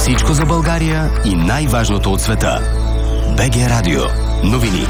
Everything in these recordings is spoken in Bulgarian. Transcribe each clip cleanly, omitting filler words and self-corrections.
Всичко за България и най-важното от света. БГ Радио. Новини.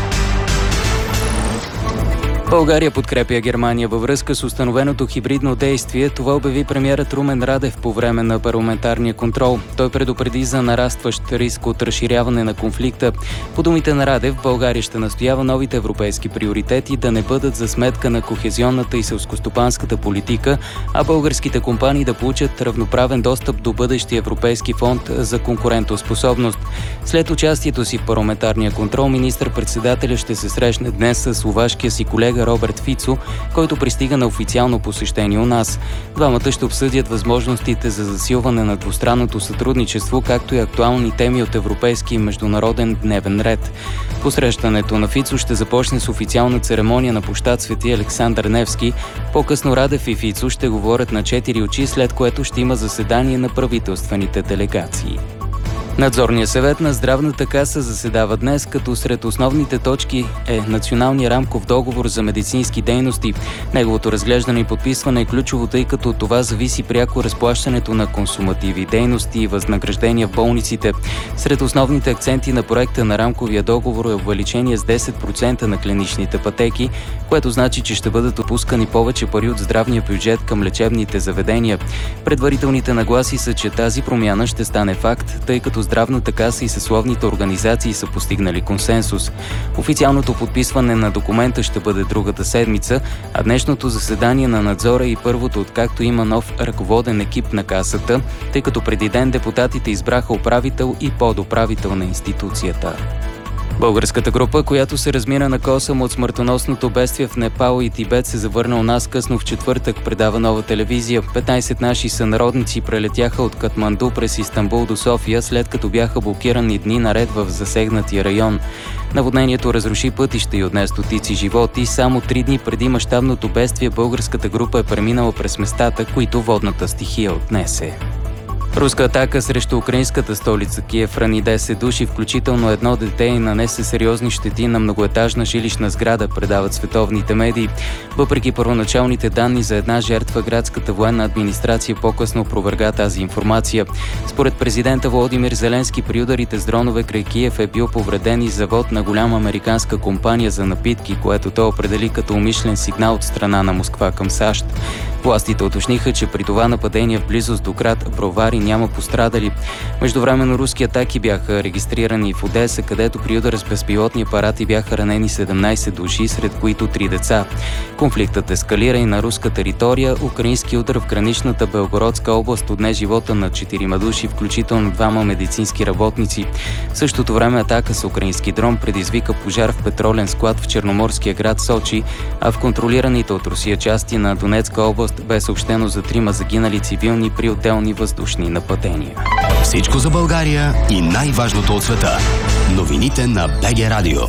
България подкрепя Германия във връзка с установеното хибридно действие. Това обяви премиерът Румен Радев по време на парламентарния контрол. Той предупреди за нарастващ риск от разширяване на конфликта. По думите на Радев, България ще настоява новите европейски приоритети да не бъдат за сметка на кохезионната и селскостопанската политика, а българските компании да получат равноправен достъп до бъдещия Европейски фонд за конкурентоспособност. След участието си в парламентарния контрол, министър-председателя ще се срещне днес с словашкия си колега Роберт Фицо, който пристига на официално посещение у нас. Двамата ще обсъдят възможностите за засилване на двустранното сътрудничество, както и актуални теми от европейски и международен дневен ред. Посрещането на Фицо ще започне с официална церемония на площад Свети Александър Невски. По-късно Радев и Фицо ще говорят на 4 очи, след което ще има заседание на правителствените делегации. Надзорният съвет на Здравната каса заседава днес, като сред основните точки е Националния рамков договор за медицински дейности. Неговото разглеждане и подписване е ключово, тъй като това зависи пряко разплащането на консумативи, дейности и възнаграждения в болниците. Сред основните акценти на проекта на рамковия договор е увеличение с 10% на клиничните пътеки, което значи, че ще бъдат отпускани повече пари от здравния бюджет към лечебните заведения. Предварителните нагласи са, че тази промяна ще стане факт, тъй като Здравната каса и съсловните организации са постигнали консенсус. Официалното подписване на документа ще бъде другата седмица, а днешното заседание на надзора е и първото, откакто има нов ръководен екип на касата, тъй като преди ден депутатите избраха управител и подуправител на институцията. Българската група, която се размина на косъм от смъртоносното бедствие в Непал и Тибет, се завърна у нас късно в четвъртък, предава Нова телевизия. 15 наши сънародници прелетяха от Катманду през Истанбул до София, след като бяха блокирани дни наред в засегнатия район. Наводнението разруши пътища и отне стотици животи. Само 3 дни преди мащабното бедствие българската група е преминала през местата, които водната стихия отнесе. Руска атака срещу украинската столица Киев рани 10 души, включително едно дете, и нанесе сериозни щети на многоетажна жилищна сграда, предават световните медии. Въпреки първоначалните данни за една жертва, градската военна администрация по-късно опроверга тази информация. Според президента Володимир Зеленски, при ударите с дронове край Киев е бил повреден и завод на голяма американска компания за напитки, което той определи като умишлен сигнал от страна на Москва към САЩ. Властите уточниха, че при това нападение в близост до град Бровари няма пострадали. Междувременно руски атаки бяха регистрирани в Одеса, където при удар с безпилотни апарати бяха ранени 17 души, сред които 3 деца. Конфликтът ескалира и на руска територия. Украински удар в граничната Белгородска област отне живота на 4 души, включително 2 медицински работници. В същото време атака с украински дрон предизвика пожар в петролен склад в черноморския град Сочи, а в контролираните от Русия части на Донецка област бе съобщено за 3 загинали цивилни при отделни въздушни нападения. Всичко за България и най-важното от света. Новините на БГ Радио.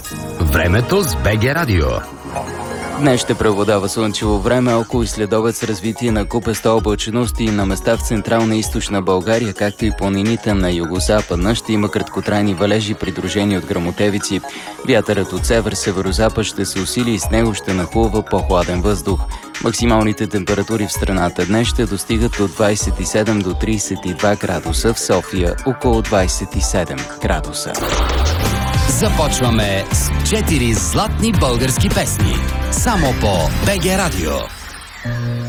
Времето с БГ Радио. Днес ще преобладава слънчево време, около и следобед с развитие на купеста облачност и на места в централна и източна България, както и планините на югозападна. Ще има краткотрайни валежи, придружени от гръмотевици. Вятърът от север-северозапад ще се усили и с него ще нахлува по-хладен въздух. Максималните температури в страната днес ще достигат от 27 до 32 градуса, в София около 27 градуса. Започваме с 4 златни български песни. Само по БГ Радио.